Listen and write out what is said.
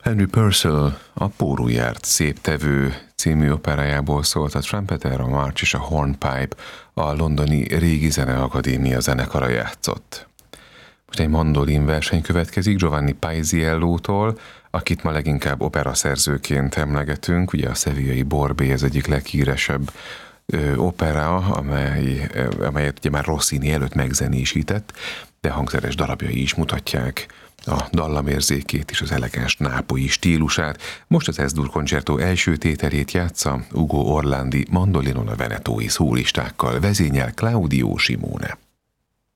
Henry Purcell a Pórul járt szép tevő című operájából szólt a Trumpeter, a March és a Hornpipe, a londoni Régi Zeneakadémia zenekara játszott. Most egy mandolin verseny következik Giovanni Paisiello-tól, akit ma leginkább operaszerzőként emlegetünk. Ugye a sevillai Borbé az egyik leghíresebb opera, amelyet ugye már Rossini előtt megzenésített, de hangszeres darabjai is mutatják a dallamérzékét és az elegáns nápolyi stílusát. Most az Es-dur Concerto első tételét játsza Ugo Orlandi mandolinon a venetói szólistákkal, vezényel Claudio Simone.